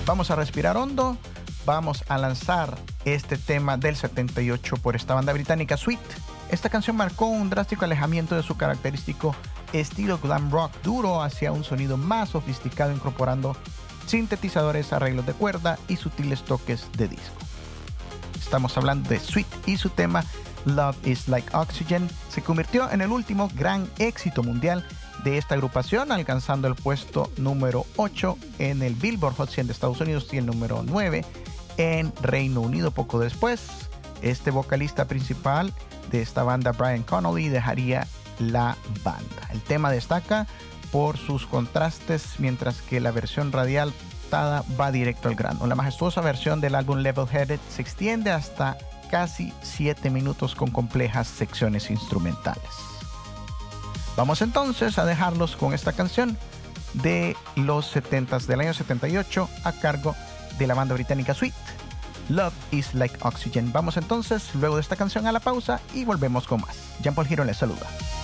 vamos a respirar hondo. Vamos a lanzar este tema del 78 por esta banda británica Sweet. Esta canción marcó un drástico alejamiento de su característico estilo glam rock duro hacia un sonido más sofisticado, incorporando sintetizadores, arreglos de cuerda y sutiles toques de disco. Estamos hablando de Sweet y su tema Love is Like Oxygen. Se convirtió en el último gran éxito mundial de esta agrupación, alcanzando el puesto número 8 en el Billboard Hot 100 de Estados Unidos y el número 9 en Reino Unido. Poco después, este vocalista principal de esta banda, Brian Connolly, dejaría la banda. El tema destaca por sus contrastes, mientras que la versión radial va directo al grano. La majestuosa versión del álbum Level Headed se extiende hasta casi 7 minutos con complejas secciones instrumentales. Vamos entonces a dejarlos con esta canción de los 70s del año 78 a cargo de la banda británica Sweet, Love is Like Oxygen. Vamos entonces luego de esta canción a la pausa y volvemos con más. Jean Paul Giro les saluda.